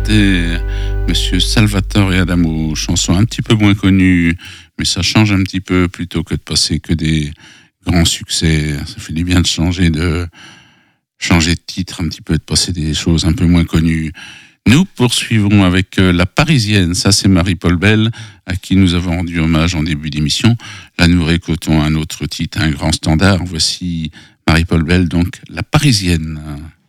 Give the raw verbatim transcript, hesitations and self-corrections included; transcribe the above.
c'était Monsieur Salvatore Adamo, chanson un petit peu moins connue, mais ça change un petit peu plutôt que de passer que des grands succès. Ça fait du bien de changer de changer de titre un petit peu, de passer des choses un peu moins connues. Nous poursuivons avec La Parisienne. Ça, c'est Marie-Paul Bell, à qui nous avons rendu hommage en début d'émission. Là, nous récoltons un autre titre, un grand standard. Voici Marie-Paul Bell, donc La Parisienne.